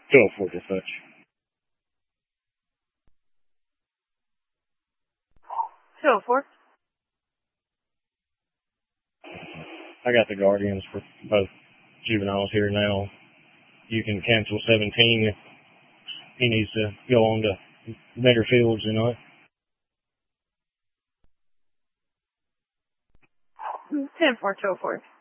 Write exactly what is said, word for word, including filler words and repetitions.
two oh four dispatch. two oh four. I got the guardians for both juveniles here now. You can cancel seventeen if he needs to go on to better fields or not. ten four two oh four.